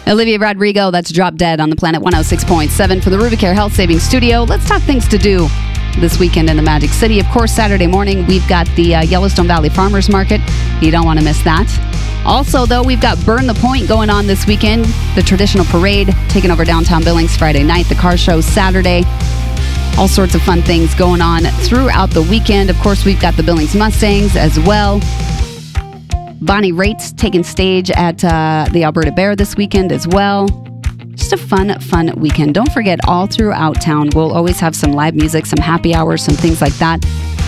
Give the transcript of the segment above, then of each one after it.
Olivia Rodrigo, that's Drop Dead on the Planet 106.7 for the Rubicare Health Savings Studio. Let's talk things to do this weekend in the Magic City. Of course, Saturday morning, we've got the Yellowstone Valley Farmers Market. You don't want to miss that. Also, though, we've got Burn the Point going on this weekend. The traditional parade taking over downtown Billings Friday night. The car show Saturday. All sorts of fun things going on throughout the weekend. Of course, we've got the Billings Mustangs as well. Bonnie Raitt's taking stage at the Alberta Bear this weekend as well. Just a fun weekend. Don't forget, all throughout town, we'll always have some live music, some happy hours, some things like that.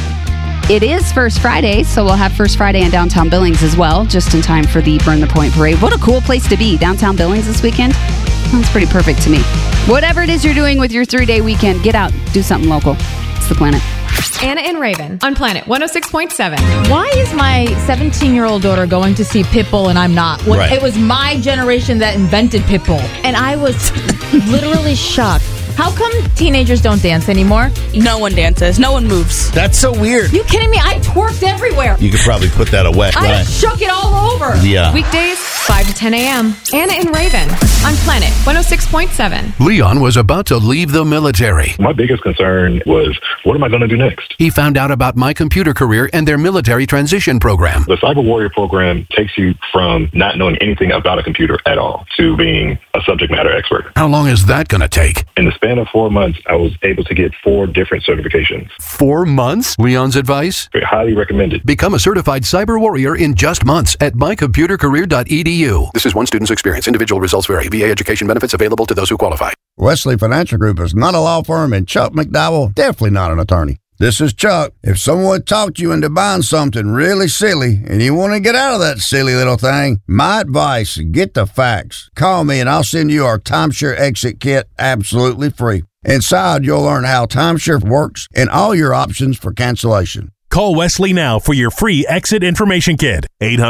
It is First Friday, so we'll have First Friday in downtown Billings as well, just in time for the Burn the Point Parade. What a cool place to be, downtown Billings this weekend. That's pretty perfect to me. Whatever it is you're doing with your 3-day weekend, get out, do something local. It's the Planet. Anna and Raven on Planet 106.7. Why is my 17-year-old daughter going to see Pitbull and I'm not? Right. It was my generation that invented Pitbull. And I was literally shocked. How come teenagers don't dance anymore? No one dances. No one moves. That's so weird. You kidding me? I twerked everywhere. You could probably put that away. I shook it all over. Yeah. Weekdays, 5 to 10 a.m. Anna and Raven on Planet 106.7. Leon was about to leave the military. My biggest concern was, what am I going to do next? He found out about My Computer Career and their military transition program. The Cyber Warrior program takes you from not knowing anything about a computer at all to being a subject matter expert. How long is that going to take? In the span of 4 months, I was able to get 4 different certifications. 4 months? Leon's advice? Highly recommended. Become a certified cyber warrior in just months at mycomputercareer.edu. This is one student's experience. Individual results vary. VA education benefits available to those who qualify. Wesley Financial Group is not a law firm, and Chuck McDowell definitely not an attorney. This is Chuck. If someone talked you into buying something really silly and you want to get out of that silly little thing, my advice, get the facts. Call me and I'll send you our timeshare exit kit absolutely free. Inside, you'll learn how timeshare works and all your options for cancellation. Call Wesley now for your free exit information kit.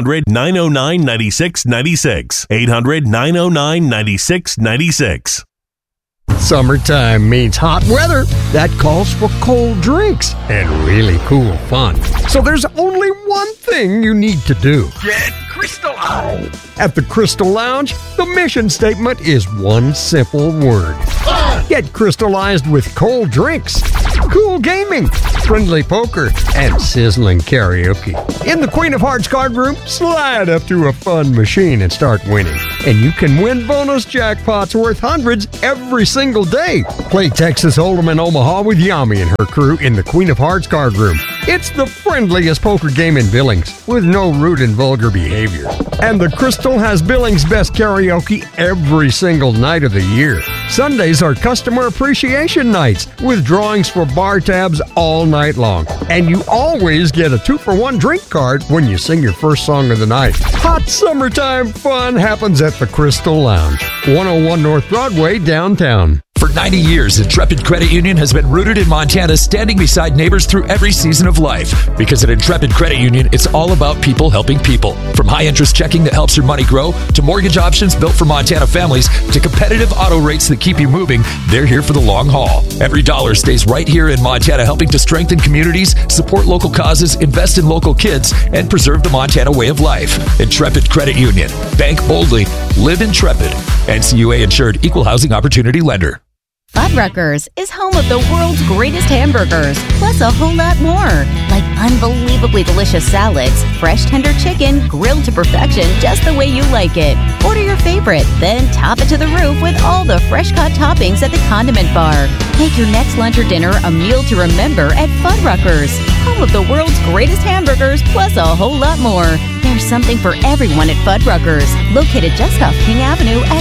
800-909-9696. 800-909-9696. Summertime means hot weather. That calls for cold drinks and really cool fun. So there's only one thing you need to do. Get crystallized. At the Crystal Lounge, the mission statement is one simple word. Fun. Get crystallized with cold drinks, cool gaming, friendly poker, and sizzling karaoke. In the Queen of Hearts card room, slide up to a fun machine and start winning. And you can win bonus jackpots worth hundreds every single day. Play Texas Hold'em in Omaha with Yami and her crew in the Queen of Hearts card room. It's the friendliest poker game in Billings, with no rude and vulgar behavior. And the Crystal has Billings' best karaoke every single night of the year. Sundays are customer appreciation nights, with drawings for bar tabs all night long. And you always get a 2-for-1 drink card when you sing your first song of the night. Hot summertime fun happens at the Crystal Lounge, 101 North Broadway, downtown. For 90 years, Intrepid Credit Union has been rooted in Montana, standing beside neighbors through every season of life. Because at Intrepid Credit Union, it's all about people helping people. From high-interest checking that helps your money grow, to mortgage options built for Montana families, to competitive auto rates that keep you moving, they're here for the long haul. Every dollar stays right here in Montana, helping to strengthen communities, support local causes, invest in local kids, and preserve the Montana way of life. Intrepid Credit Union. Bank boldly. Live intrepid. NCUA insured, equal housing opportunity lender. Fuddruckers is home of the world's greatest hamburgers, plus a whole lot more, like unbelievably delicious salads, fresh tender chicken, grilled to perfection just the way you like it. Order your favorite, then top it to the roof with all the fresh-cut toppings at the condiment bar. Make your next lunch or dinner a meal to remember at Fuddruckers, home of the world's greatest hamburgers, plus a whole lot more. There's something for everyone at Fuddruckers, located just off King Avenue at